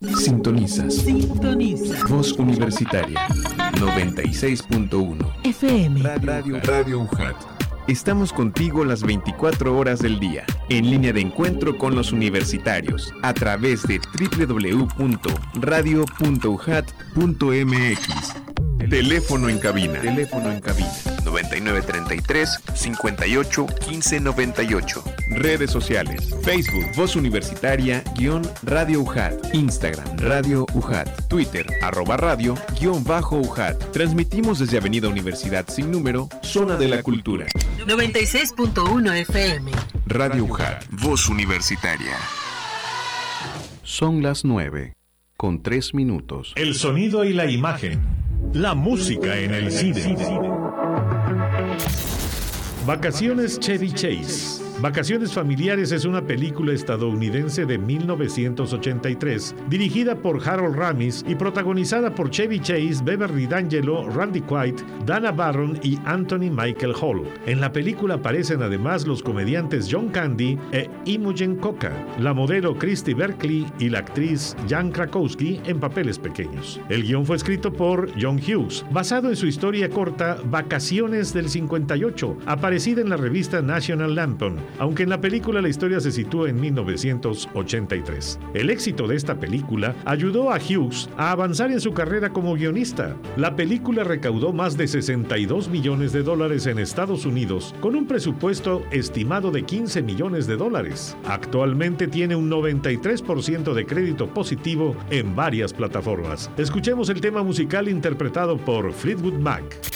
Sintonizas. Voz Universitaria 96.1 FM. Radio UJAT. Estamos contigo las 24 horas del día, en línea de encuentro con los universitarios, a través de www.radio.ujat.mx. Teléfono en cabina. 9933 58 15 98. Redes sociales: Facebook Voz Universitaria _Radio UJAT, Instagram Radio UJAT, Twitter @radio _UJAT. Transmitimos desde Avenida Universidad sin número, Zona de la Cultura. 96.1 FM. Radio UJAT, Voz Universitaria. Son las 9:03. El sonido y la imagen. La música en el cine. Vacaciones Chevy Chase. Vacaciones Familiares es una película estadounidense de 1983, dirigida por Harold Ramis y protagonizada por Chevy Chase, Beverly D'Angelo, Randy Quaid, Dana Barron y Anthony Michael Hall. En la película aparecen además los comediantes John Candy e Imogen Coca, la modelo Christy Berkeley y la actriz Jan Krakowski en papeles pequeños. El guión fue escrito por John Hughes, basado en su historia corta Vacaciones del 58, aparecida en la revista National Lampoon, aunque en la película la historia se sitúa en 1983. El éxito de esta película ayudó a Hughes a avanzar en su carrera como guionista. La película recaudó más de $62 millones en Estados Unidos, con un presupuesto estimado de $15 millones. Actualmente tiene un 93% de crédito positivo en varias plataformas. Escuchemos el tema musical interpretado por Fleetwood Mac.